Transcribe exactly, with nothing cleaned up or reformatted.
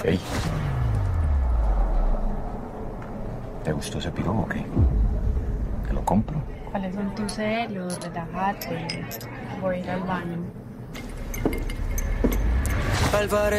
Ey. ¿Te gustó ese pirobo o qué? ¿Te lo compro? ¿Cuáles son tus celos? Relájate. Voy a ir al baño. Álvarez.